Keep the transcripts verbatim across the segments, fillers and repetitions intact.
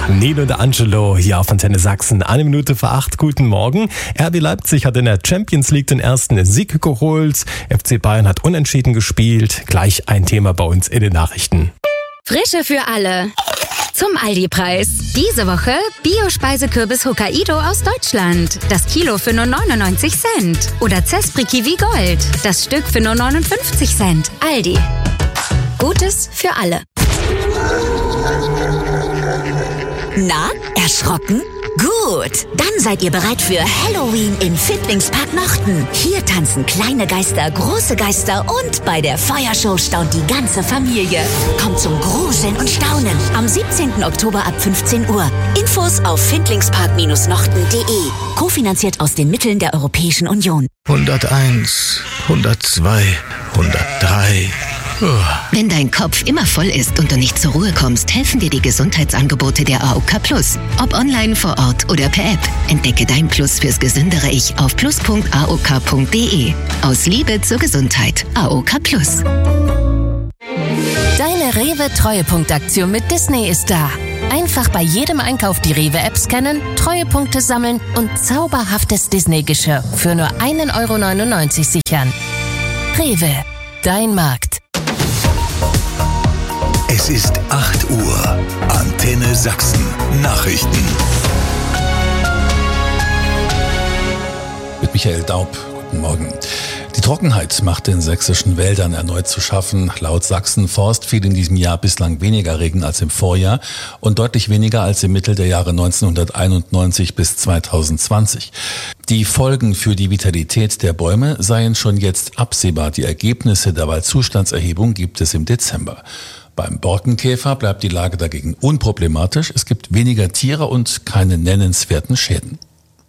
Nino De Angelo hier auf Antenne Sachsen. Eine Minute vor acht. Guten Morgen. R B Leipzig hat in der Champions League den ersten Sieg geholt. F C Bayern hat unentschieden gespielt. Gleich ein Thema bei uns in den Nachrichten. Frische für alle. Zum Aldi-Preis. Diese Woche Bio-Speisekürbis Hokkaido aus Deutschland. Das Kilo für nur neunundneunzig Cent. Oder Zespri Kiwi Gold. Das Stück für nur neunundfünfzig Cent. Aldi. Gutes für alle. Na, erschrocken? Gut, dann seid ihr bereit für Halloween in Findlingspark Nochten. Hier tanzen kleine Geister, große Geister und bei der Feuershow staunt die ganze Familie. Kommt zum Gruseln und Staunen am siebzehnten Oktober ab fünfzehn Uhr. Infos auf findlingspark nochten punkt de. Kofinanziert aus den Mitteln der Europäischen Union. hunderteins, hundertzwei, hundertdrei... Wenn dein Kopf immer voll ist und du nicht zur Ruhe kommst, helfen dir die Gesundheitsangebote der A O K Plus. Ob online, vor Ort oder per App. Entdecke dein Plus fürs gesündere Ich auf plus punkt a o k punkt de. Aus Liebe zur Gesundheit. A O K Plus. Deine Rewe-Treuepunktaktion mit Disney ist da. Einfach bei jedem Einkauf die Rewe-App scannen, Treuepunkte sammeln und zauberhaftes Disney-Geschirr für nur ein Euro neunundneunzig sichern. Rewe, dein Markt. Es ist acht Uhr. Antenne Sachsen. Nachrichten. Mit Michael Daub. Guten Morgen. Die Trockenheit macht den sächsischen Wäldern erneut zu schaffen. Laut Sachsen-Forst fiel in diesem Jahr bislang weniger Regen als im Vorjahr und deutlich weniger als im Mittel der Jahre neunzehnhunderteinundneunzig bis zweitausendzwanzig. Die Folgen für die Vitalität der Bäume seien schon jetzt absehbar. Die Ergebnisse der Waldzustandserhebung gibt es im Dezember. Beim Borkenkäfer bleibt die Lage dagegen unproblematisch. Es gibt weniger Tiere und keine nennenswerten Schäden.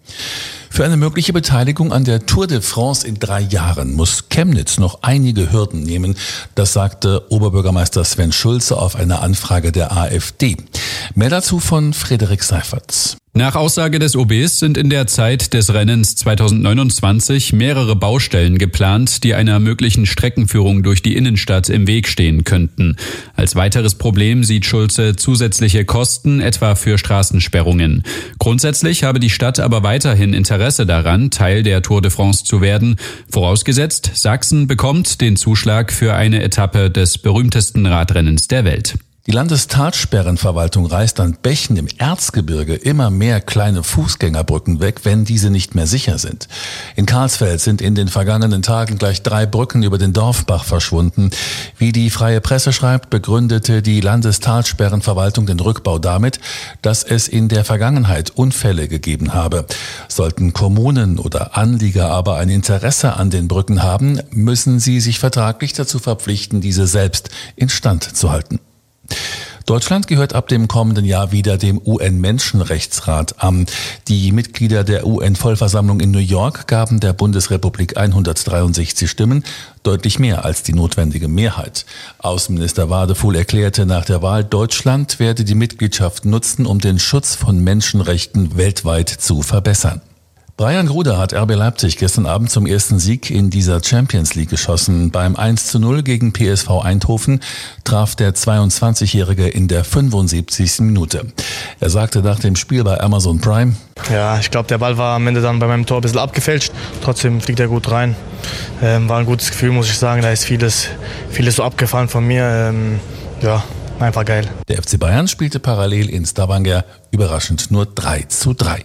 Für eine mögliche Beteiligung an der Tour de France in drei Jahren muss Chemnitz noch einige Hürden nehmen. Das sagte Oberbürgermeister Sven Schulze auf eine Anfrage der AfD. Mehr dazu von Frederik Seifertz. Nach Aussage des O Bs sind in der Zeit des Rennens zweitausendneunundzwanzig mehrere Baustellen geplant, die einer möglichen Streckenführung durch die Innenstadt im Weg stehen könnten. Als weiteres Problem sieht Schulze zusätzliche Kosten, etwa für Straßensperrungen. Grundsätzlich habe die Stadt aber weiterhin Interesse daran, Teil der Tour de France zu werden, vorausgesetzt, Sachsen bekommt den Zuschlag für eine Etappe des berühmtesten Radrennens der Welt. Die Landestalsperrenverwaltung reißt an Bächen im Erzgebirge immer mehr kleine Fußgängerbrücken weg, wenn diese nicht mehr sicher sind. In Karlsfeld sind in den vergangenen Tagen gleich drei Brücken über den Dorfbach verschwunden. Wie die Freie Presse schreibt, begründete die Landestalsperrenverwaltung den Rückbau damit, dass es in der Vergangenheit Unfälle gegeben habe. Sollten Kommunen oder Anlieger aber ein Interesse an den Brücken haben, müssen sie sich vertraglich dazu verpflichten, diese selbst instand zu halten. Deutschland gehört ab dem kommenden Jahr wieder dem U N-Menschenrechtsrat an. Die Mitglieder der U N-Vollversammlung in New York gaben der Bundesrepublik hundertdreiundsechzig Stimmen, deutlich mehr als die notwendige Mehrheit. Außenminister Wadefuhl erklärte nach der Wahl, Deutschland werde die Mitgliedschaft nutzen, um den Schutz von Menschenrechten weltweit zu verbessern. Brian Gruder hat R B Leipzig gestern Abend zum ersten Sieg in dieser Champions League geschossen. Beim eins zu null gegen P S V Eindhoven traf der zweiundzwanzigjährige in der fünfundsiebzigsten Minute. Er sagte nach dem Spiel bei Amazon Prime: Ja, ich glaube, der Ball war am Ende dann bei meinem Tor ein bisschen abgefälscht. Trotzdem fliegt er gut rein. Ähm, war ein gutes Gefühl, muss ich sagen. Da ist vieles, vieles so abgefallen von mir. Ähm, ja, einfach geil. Der F C Bayern spielte parallel in Stavanger überraschend nur drei zu drei.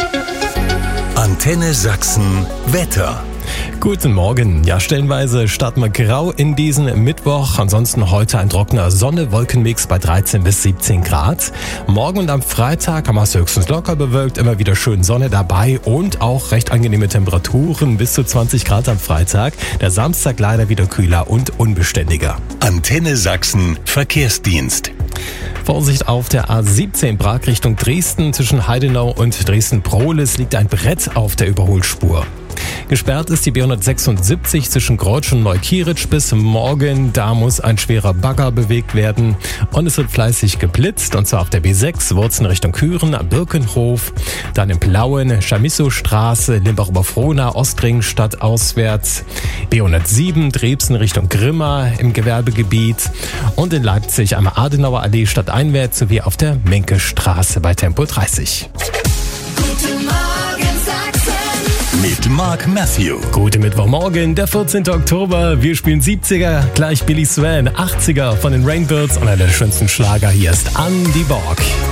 Antenne Sachsen Wetter. Guten Morgen. Ja, stellenweise starten wir grau in diesen Mittwoch. Ansonsten heute ein trockener Sonne-Wolkenmix bei dreizehn bis siebzehn Grad. Morgen und am Freitag haben wir es höchstens locker bewölkt, immer wieder schön Sonne dabei und auch recht angenehme Temperaturen, bis zu zwanzig Grad am Freitag. Der Samstag leider wieder kühler und unbeständiger. Antenne Sachsen Verkehrsdienst. Vorsicht auf der A siebzehn Prag Richtung Dresden. Zwischen Heidenau und Dresden-Prohlis liegt ein Brett auf der Überholspur. Gesperrt ist die B hundertsechsundsiebzig zwischen Grotzsch und Neukieritsch bis morgen. Da muss ein schwerer Bagger bewegt werden. Und es wird fleißig geblitzt. Und zwar auf der B sechs, Wurzen Richtung Küren, am Birkenhof. Dann in Plauen, Chamisso-Straße, Limbach-Oberfrohna, Ostring, stadtauswärts. B hundertsieben, Drebsen Richtung Grimma im Gewerbegebiet. Und in Leipzig einmal Adenauer Allee stadteinwärts sowie auf der Menke-Straße bei Tempo dreißig. Guten Morgen Sachsen. Mit Mark Matthew. Guten Mittwochmorgen, der vierzehnten Oktober. Wir spielen siebziger, gleich Billy Swan, achtziger von den Rainbirds und einer der schönsten Schlager. Hier ist Andy Borg.